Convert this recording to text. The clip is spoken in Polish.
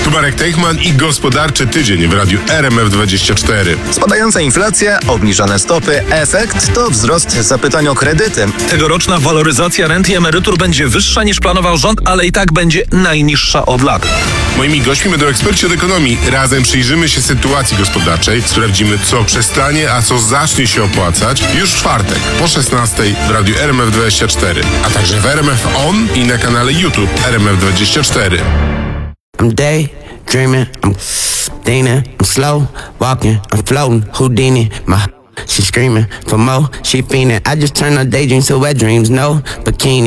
Tu Marek Teichman i gospodarczy tydzień w radiu RMF24. Spadająca inflacja, obniżone stopy, efekt to wzrost zapytań o kredyty. Tegoroczna waloryzacja rent i emerytur będzie wyższa niż planował rząd, ale i tak będzie najniższa od lat. Moimi gośćmi będą eksperci od ekonomii. Razem przyjrzymy się sytuacji gospodarczej, sprawdzimy, co przestanie, a co zacznie się opłacać już w czwartek po 16 w radiu RMF24, a także w RMF On i na kanale YouTube RMF24. I'm daydreaming, I'm thinking, I'm slow walking, I'm floating, Houdini, she screaming for more, she fiending. I just turn her daydreams to wet dreams, no bikini.